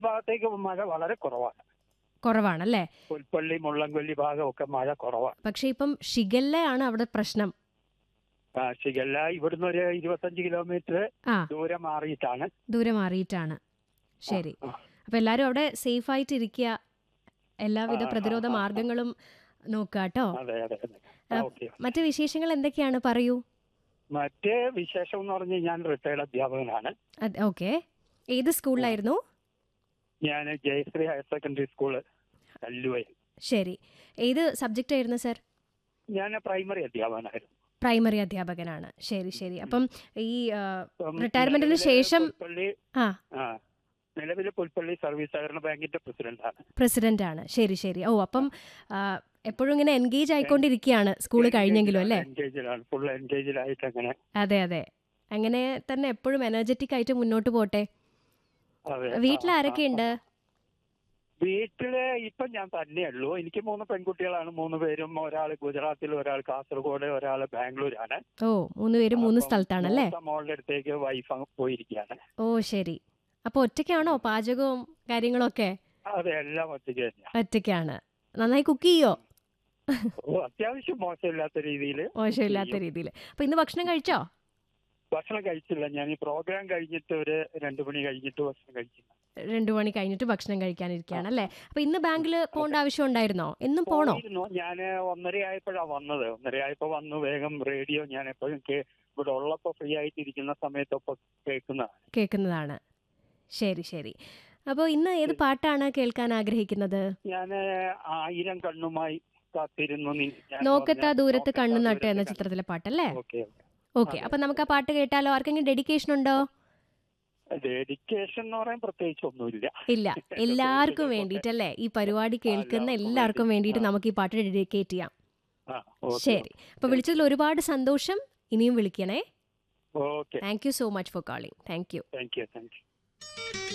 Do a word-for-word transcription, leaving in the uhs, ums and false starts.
ഭാഗത്തേക്ക് മഴ വളരെ കുറവാണ്. കുറവാണല്ലേ? പുൽപ്പള്ളി മുള്ളംകൊല്ലി ഭാഗമൊക്കെ മഴ കുറവാണ്. പക്ഷെ ഇപ്പം ഷിഗല്ലയാണ് അവിടെ പ്രശ്നം. ആ, ശിഖല്ല ഇവിടുന്ന് ഒരു ഇരുപത്തഞ്ച് കിലോമീറ്റർ ആ ദൂരം മാറിയിട്ടാണ്. ദൂരെ മാറിയിട്ടാണ്. ശരി. ആ, അപ്പൊ എല്ലാരും അവിടെ സേഫ് ആയിട്ട് ഇരിക്കുക, എല്ലാവിധ ആ, ആ, പ്രതിരോധ ആ, ആ. മാർഗങ്ങളും നോക്കുക കേട്ടോ. അതെ അതെ അതെ. ആ, ഓക്കെ. മറ്റു വിശേഷങ്ങൾ എന്തൊക്കെയാണ്, പറയൂ. മറ്റേ വിശേഷം എന്ന് പറഞ്ഞാൽ ഞാൻ റിട്ടയർഡ് അധ്യാപകനാണ്. ഓക്കെ. ഏത് സ്കൂളിലായിരുന്നു? ഞാൻ ജയശ്രീ ഹയർ സെക്കൻഡറി സ്കൂള് കല്ലുവയിൽ. ശരി. ഏത് സബ്ജക്റ്റ് ആയിരുന്നു സർ? ഞാൻ പ്രൈമറി അധ്യാപകനായിരുന്നു. പ്രൈമറി അധ്യാപകനാണ്. ശരി ശരി. ഉം. അപ്പം ഈ ആ, ഇപ്പം റിട്ടയർമെന്റിന് നിലവില് ശേഷം പുൽപ്പള്ളി ആ ആ നിലവിൽ പുൽപ്പള്ളി സർവീസ് സഹകരണ ബാങ്കിന്റെ പ്രസിഡന്റാണ്. പ്രസിഡന്റ് ആണ്. ശരി ശരി. ഓ, അപ്പം ആ, എപ്പോഴും ഇങ്ങനെ എൻഗേജ് ആയിക്കൊണ്ടിരിക്കുകയാണ് സ്കൂൾ കഴിഞ്ഞെങ്കിലും അല്ലേ? എൻഗേജിലാണ്, ഫുൾ എൻഗേജിലായിട്ട് അങ്ങനെ. അതെ അതെ. അങ്ങനെ തന്നെ എപ്പോഴും എനർജറ്റിക് ആയിട്ട് മുന്നോട്ട് പോട്ടെ. അതെ. വീട്ടിൽ ആ, ആ, ആരൊക്കെയുണ്ട്? ആ. വീട്ടില് ഇപ്പം ഞാൻ തന്നെയുള്ളൂ. എനിക്ക് മൂന്ന് പെൺകുട്ടികളാണ്. മൂന്ന് പേരും, ഒരാൾ ഗുജറാത്തിൽ, ഒരാൾ കാസർഗോഡ്, ഒരാൾ ബാംഗ്ലൂരാണ്. ഓ, മൂന്ന് പേരും മൂന്ന് അപ്പം സ്ഥലത്താണല്ലേ? മൂത്ത മോളുടെ അടുത്തേക്ക് വൈഫ് പോയിരിക്കുകയാണ്. ഓ ശരി. അപ്പൊ ഒറ്റയ്ക്കാണോ പാചകവും കാര്യങ്ങളൊക്കെ? അതെ, എല്ലാം ഒറ്റയ്ക്ക് തന്നെയാണ്. ഒറ്റയ്ക്കാണ്. നന്നായി കുക്ക് ചെയ്യോ? ഓ, അത്യാവശ്യം മോശമില്ലാത്ത രീതിയിൽ. മോശമില്ലാത്ത രീതിയിൽ. അപ്പൊ ഇന്ന് ഭക്ഷണം കഴിച്ചോ? ഭക്ഷണം കഴിച്ചില്ല. ഞാൻ ഈ പ്രോഗ്രാം കഴിഞ്ഞിട്ട് ഒരു രണ്ടു മണി കഴിഞ്ഞിട്ട് ഭക്ഷണം കഴിച്ചു. രണ്ടു മണി കഴിഞ്ഞിട്ട് ഭക്ഷണം കഴിക്കാനിരിക്കുകയാണ് അല്ലേ? ആ. അപ്പൊ ഇന്ന് ബാങ്കിൽ പോകേണ്ട ആവശ്യം ഉണ്ടായിരുന്നോ? എന്നും പോണോ? പോയിരുന്നു. ഞാൻ ഒന്നര ആയപ്പോഴാണ് വന്നത്. ഒന്നര ആയപ്പോ വന്നു. വേഗം റേഡിയോ ഞാൻ എപ്പോഴും ഇവിടെ ഉള്ളപ്പോ ഫ്രീ ആയിട്ട് ഇരിക്കുന്ന സമയത്തൊക്കെ കേൾക്കുന്നതാണ്. കേൾക്കുന്നതാണ്. ശരി ശരി. അപ്പോൾ ഇന്ന് ഏത് പാട്ടാണ് കേൾക്കാൻ ആഗ്രഹിക്കുന്നത്? ഞാൻ ആയിരം കണ്ണുമായി കാത്തിരുന്നു നീ ഞാൻ നോക്കത്താ പറഞ്ഞ ദൂരത്ത് നോക്കത്താ കണ്ണു നട്ട് ദൂരത്ത് എന്ന കണ്ണ്. ചിത്രത്തിലെ പാട്ടല്ലേ? ഓക്കെ. ഓക്കെ. അതെ. അപ്പൊ നമുക്ക് ആ പാട്ട് കേട്ടാലോ? ആർക്കെങ്കിലും ഡെഡിക്കേഷൻ ഉണ്ടോ? ഡെഡിക്കേഷൻ എന്ന് പറയാൻ പ്രത്യേകിച്ച് ഒന്നുമില്ല. ഇല്ല, എല്ലാവർക്കും വേണ്ടിയിട്ടല്ലേ? ഈ പരിപാടി കേൾക്കുന്ന എല്ലാവർക്കും എല്ലാവർക്കും വേണ്ടി. വേണ്ടിയിട്ട് ആ. നമുക്ക് ഈ പാട്ട് ഡെഡിക്കേറ്റ് ചെയ്യാം. ആ, ഓക്കെ. ശരി. അപ്പൊ വിളിച്ചതിൽ ഒരുപാട് സന്തോഷം. ഇനിയും വിളിക്കണേ. Okay. Thank you so much for calling. Thank you. Thank you thank you